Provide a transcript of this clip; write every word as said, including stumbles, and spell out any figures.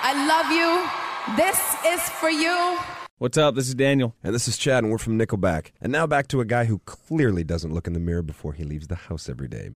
I love you. This is for you. What's up? This is Daniel. And this is Chad, and we're from Nickelback. And now back to a guy who clearly doesn't look in the mirror before he leaves the house every day.